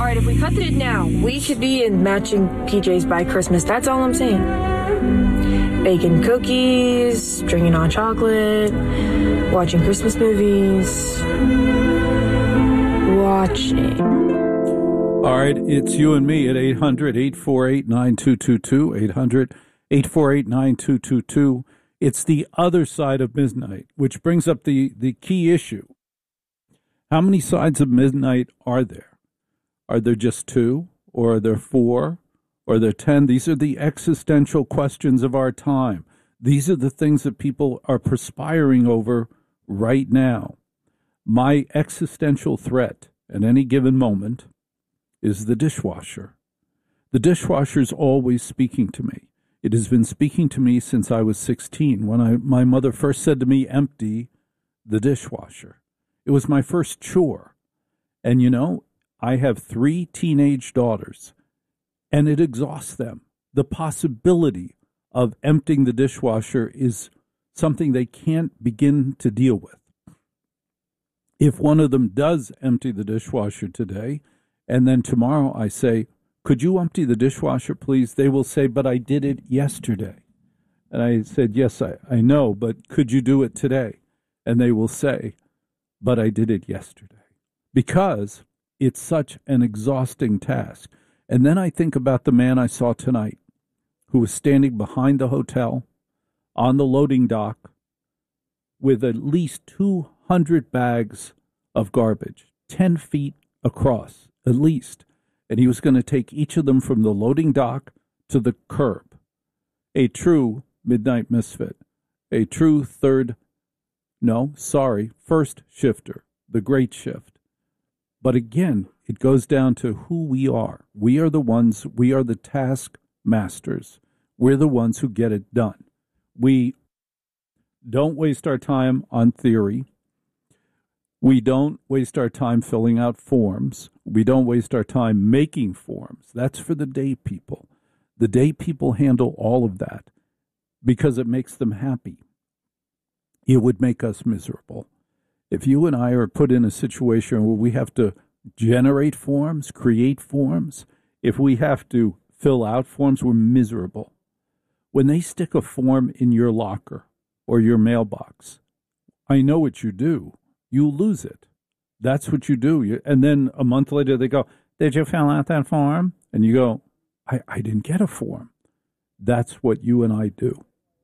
right, if we cut it now, we could be in matching PJs by Christmas. That's all I'm saying. Baking cookies, drinking hot chocolate, watching Christmas movies. Watching. All right, it's you and me at 800-848-9222, 800-848-9222. It's the other side of midnight, which brings up the key issue. How many sides of midnight are there? Are there just two, or are there four, or are there 10? These are the existential questions of our time. These are the things that people are perspiring over right now. My existential threat at any given moment is the dishwasher. The dishwasher is always speaking to me. It has been speaking to me since I was 16, when my mother first said to me, empty the dishwasher. It was my first chore. And, you know, I have 3 teenage daughters, and it exhausts them. The possibility of emptying the dishwasher is something they can't begin to deal with. If one of them does empty the dishwasher today, and then tomorrow I say, could you empty the dishwasher, please? They will say, but I did it yesterday. And I said, yes, I know, but could you do it today? And they will say, but I did it yesterday. Because it's such an exhausting task. And then I think about the man I saw tonight who was standing behind the hotel on the loading dock with at least 200 bags of garbage, 10 feet across, at least. And he was going to take each of them from the loading dock to the curb. A true midnight misfit. A true first shifter. The great shift. But again, it goes down to who we are. We are the task masters. We're the ones who get it done. We don't waste our time on theory. We don't waste our time filling out forms. We don't waste our time making forms. That's for the day people. The day people handle all of that because it makes them happy. It would make us miserable. If you and I are put in a situation where we have to generate forms, create forms, if we have to fill out forms, we're miserable. When they stick a form in your locker or your mailbox, I know what you do. You lose it. That's what you do. And then a month later they go, did you fill out that form? And you go, I didn't get a form. That's what you and I do.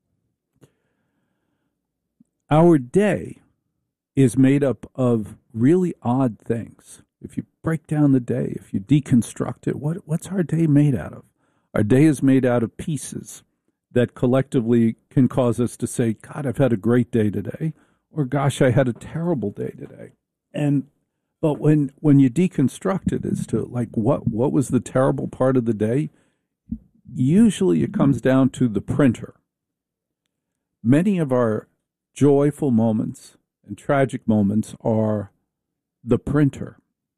Our day is made up of really odd things. If you break down the day, if you deconstruct it, what's our day made out of? Our day is made out of pieces that collectively can cause us to say, God, I've had a great day today, or gosh, I had a terrible day today. But when you deconstruct it as to like what was the terrible part of the day, usually it comes down to the printer. Many of our joyful moments and tragic moments are the printer.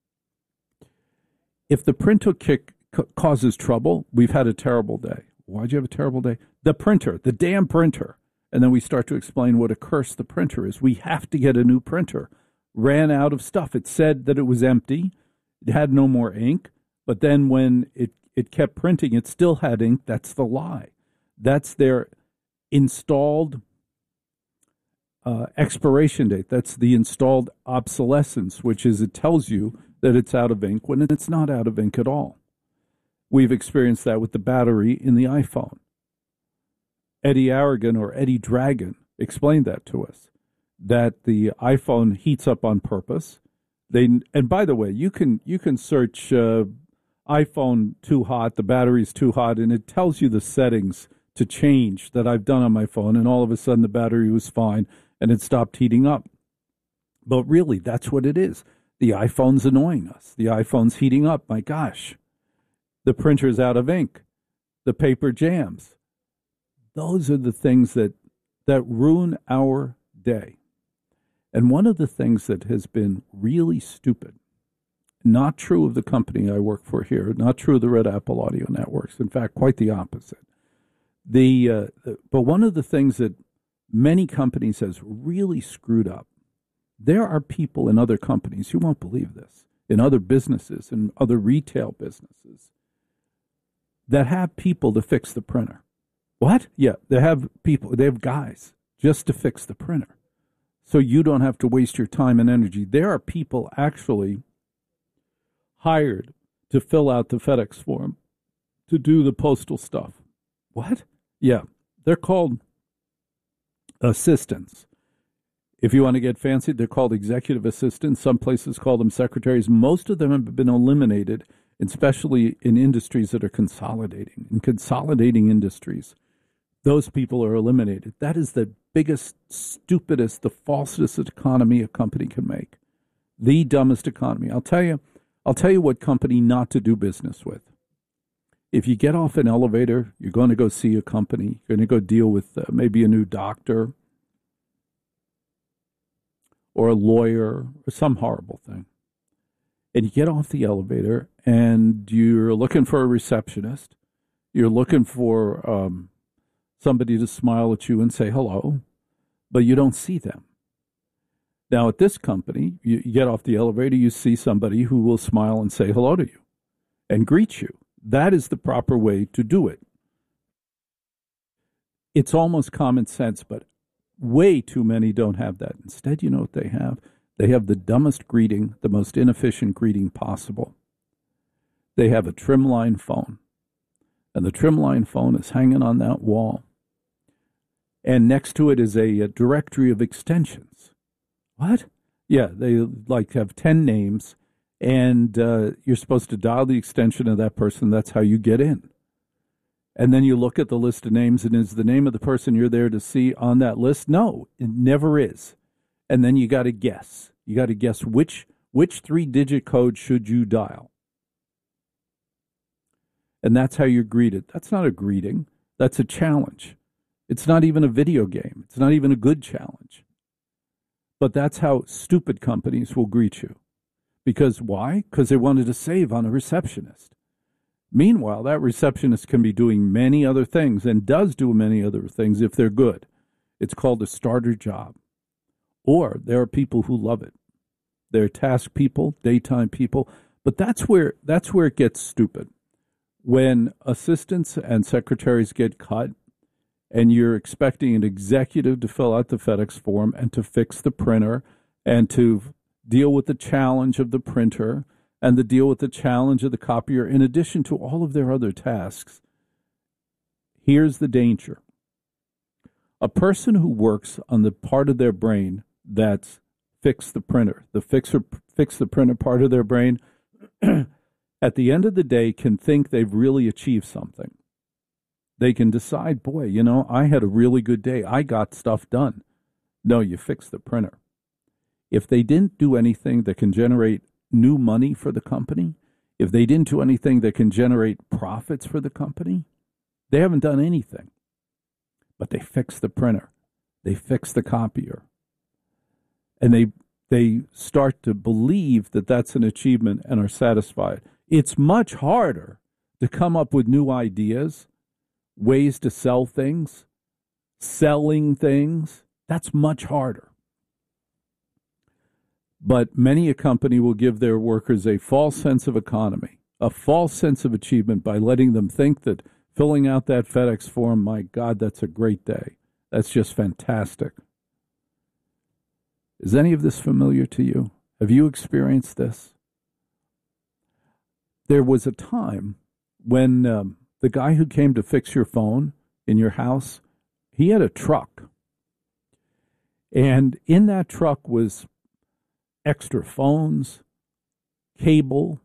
If the printer causes trouble, we've had a terrible day. Why'd you have a terrible day? The printer, the damn printer. And then we start to explain what a curse the printer is. We have to get a new printer. Ran out of stuff. It said that it was empty. It had no more ink. But then when it kept printing, it still had ink. That's the lie. That's their installed expiration date. That's the installed obsolescence, which is it tells you that it's out of ink when it's not out of ink at all. We've experienced that with the battery in the iPhone. Eddie Aragon or Eddie Dragon explained that to us, that the iPhone heats up on purpose. And by the way, you can search iPhone too hot, the battery's too hot, and it tells you the settings to change that I've done on my phone, and all of a sudden the battery was fine and it stopped heating up. But really, that's what it is. The iPhone's annoying us. The iPhone's heating up. My gosh. The printer's out of ink. The paper jams. Those are the things that ruin our day. And one of the things that has been really stupid, not true of the company I work for here, not true of the Red Apple Audio Networks, in fact, quite the opposite. But one of the things that many companies has really screwed up, there are people in other companies, you won't believe this, in other businesses and other retail businesses that have people to fix the printer. What? Yeah, they have people, they have guys just to fix the printer. So you don't have to waste your time and energy. There are people actually hired to fill out the FedEx form, to do the postal stuff. What? Yeah, they're called assistants. If you want to get fancy, they're called executive assistants. Some places call them secretaries. Most of them have been eliminated, especially in industries that are consolidating. In consolidating industries, those people are eliminated. That is the biggest, stupidest, the falsest economy a company can make. The dumbest economy. I'll tell you what company not to do business with. If you get off an elevator, you're going to go see a company, you're going to go deal with maybe a new doctor or a lawyer or some horrible thing. And you get off the elevator and you're looking for a receptionist. You're looking for somebody to smile at you and say hello, but you don't see them. Now, at this company, you get off the elevator, you see somebody who will smile and say hello to you and greet you. That is the proper way to do it. It's almost common sense, but way too many don't have that. Instead, you know what they have? They have the dumbest greeting, the most inefficient greeting possible. They have a trimline phone, and the trimline phone is hanging on that wall. And next to it is a directory of extensions. What? Yeah, they have 10 names, and you're supposed to dial the extension of that person. That's how you get in. And then you look at the list of names, and is the name of the person you're there to see on that list? No, it never is. And then you got to guess. You got to guess which 3-digit code should you dial. And that's how you're greeted. That's not a greeting. That's a challenge. It's not even a video game. It's not even a good challenge. But that's how stupid companies will greet you. Because why? Because they wanted to save on a receptionist. Meanwhile, that receptionist can be doing many other things and does do many other things if they're good. It's called a starter job. Or there are people who love it. They're task people, daytime people. But that's where it gets stupid. When assistants and secretaries get cut, and you're expecting an executive to fill out the FedEx form and to fix the printer and to deal with the challenge of the printer and to deal with the challenge of the copier, in addition to all of their other tasks, here's the danger. A person who works on the part of their brain that's fix the printer, fix the printer part of their brain, at the end of the day can think they've really achieved something. They can decide, boy, I had a really good day. I got stuff done. No, you fixed the printer. If they didn't do anything that can generate new money for the company, if they didn't do anything that can generate profits for the company, they haven't done anything. But they fixed the printer. They fixed the copier. And they start to believe that that's an achievement and are satisfied. It's much harder to come up with new ideas, ways to sell things, selling things. That's much harder. But many a company will give their workers a false sense of economy, a false sense of achievement by letting them think that filling out that FedEx form, my God, that's a great day. That's just fantastic. Is any of this familiar to you? Have you experienced this? There was a time when the guy who came to fix your phone in your house, he had a truck. And in that truck was extra phones, cable,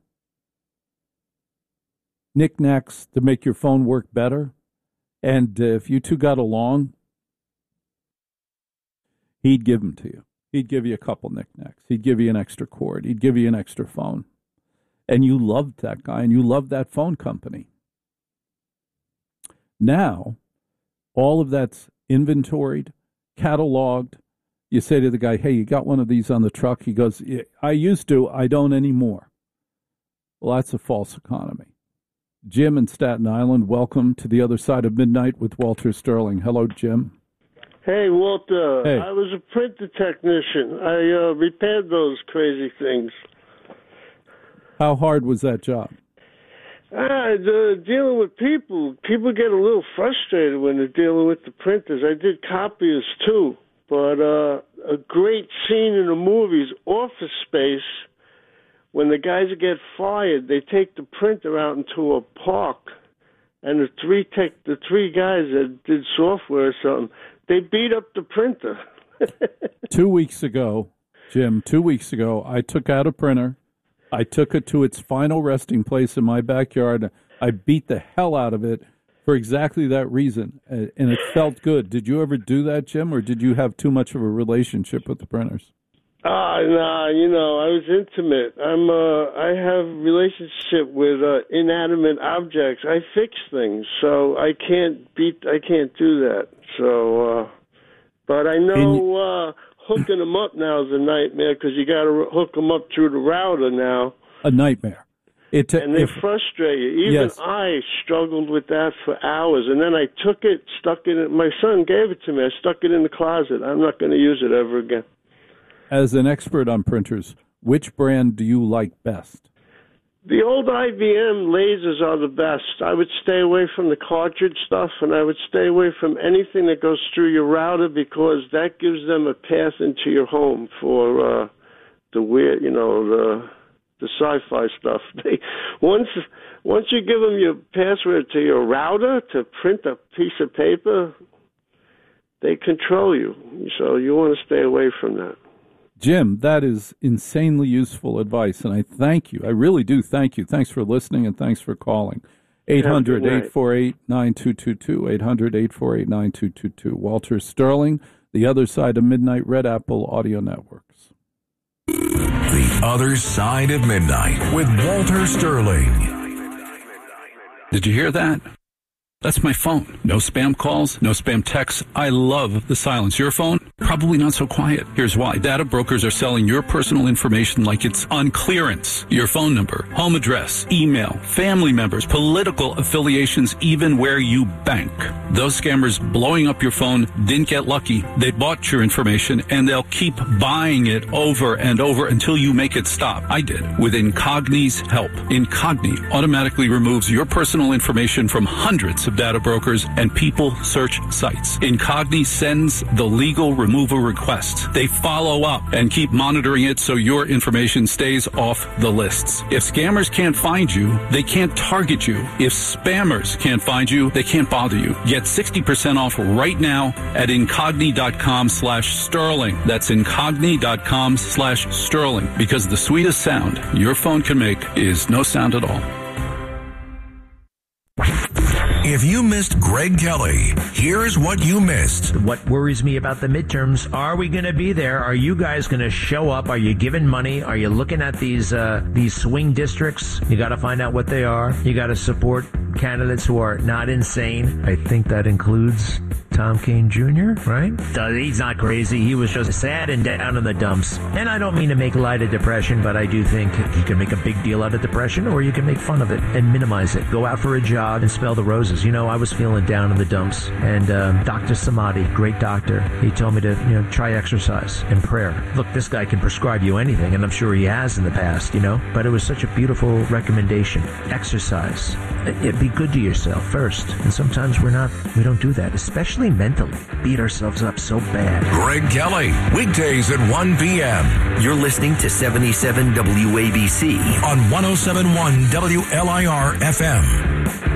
knickknacks to make your phone work better. And if you two got along, he'd give them to you. He'd give you a couple knickknacks. He'd give you an extra cord. He'd give you an extra phone. And you loved that guy, and you loved that phone company. Now, all of that's inventoried, cataloged. You say to the guy, hey, you got one of these on the truck? He goes, yeah, I used to, I don't anymore. Well, that's a false economy. Jim in Staten Island, welcome to the other side of midnight with Walter Sterling. Hello, Jim. Hey, Walter. Hey. I was a printer technician. I repaired those crazy things. How hard was that job? Dealing with people get a little frustrated when they're dealing with the printers. I did copiers too, but a great scene in the movie is Office Space. When the guys get fired, they take the printer out into a park, and the three guys that did software or something, they beat up the printer. 2 weeks ago, Jim, I took out a printer. I took it to its final resting place in my backyard. I beat the hell out of it for exactly that reason, and it felt good. Did you ever do that, Jim, or did you have too much of a relationship with the printers? No, I was intimate. I have a relationship with inanimate objects. I fix things, so I can't do that. So, but I know hooking them up now is a nightmare because you got to hook them up through the router now. A nightmare. And they frustrate you. Even yes. I struggled with that for hours, and then I took it, stuck it in. My son gave it to me. I stuck it in the closet. I'm not going to use it ever again. As an expert on printers, which brand do you like best? The old IBM lasers are the best. I would stay away from the cartridge stuff, and I would stay away from anything that goes through your router because that gives them a path into your home for the weird, the sci-fi stuff. Once you give them your password to your router to print a piece of paper, they control you. So you want to stay away from that. Jim, that is insanely useful advice, and I thank you. I really do thank you. Thanks for listening, and thanks for calling. 800-848-9222, 800-848-9222. Walter Sterling, The Other Side of Midnight, Red Apple Audio Networks. The Other Side of Midnight with Walter Sterling. Did you hear that? That's my phone. No spam calls, no spam texts. I love the silence. Your phone? Probably not so quiet. Here's why. Data brokers are selling your personal information like it's on clearance. Your phone number, home address, email, family members, political affiliations, even where you bank. Those scammers blowing up your phone didn't get lucky. They bought your information, and they'll keep buying it over and over until you make it stop. I did. With Incogni's help. Incogni automatically removes your personal information from hundreds of data brokers and people search sites. Incogni sends the legal removal requests. They follow up and keep monitoring it so your information stays off the lists. If scammers can't find you, they can't target you. If spammers can't find you, they can't bother you. Get 60% off right now at incogni.com/sterling. That's incogni.com/sterling, because the sweetest sound your phone can make is no sound at all. If you missed Greg Kelly, here's what you missed. What worries me about the midterms, are we going to be there? Are you guys going to show up? Are you giving money? Are you looking at these swing districts? You got to find out what they are. You got to support candidates who are not insane. I think that includes Tom Kean Jr., right? He's not crazy. He was just sad and down in the dumps. And I don't mean to make light of depression, but I do think you can make a big deal out of depression, or you can make fun of it and minimize it. Go out for a jog and smell the roses. I was feeling down in the dumps, and Dr. Samadi, great doctor, he told me to try exercise and prayer. Look, this guy can prescribe you anything, and I'm sure he has in the past, but it was such a beautiful recommendation. Exercise. Be good to yourself first, and sometimes we don't do that, especially mentally. Beat ourselves up so bad. Greg Kelly, weekdays at 1 p.m. You're listening to 77 WABC on 107.1 WLIR FM.